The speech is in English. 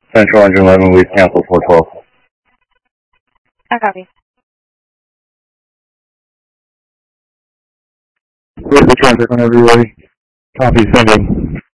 Central Engine 11, we've canceled 412. I copy. Where's the traffic whenever you're ready? Copy, sending.